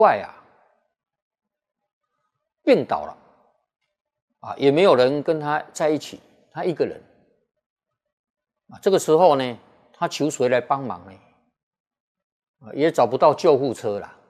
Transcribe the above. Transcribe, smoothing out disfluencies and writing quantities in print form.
怪啊，病倒了啊，也没有人跟他在一起，他一个人啊。这个时候呢，他求谁来帮忙呢？也找不到救护车了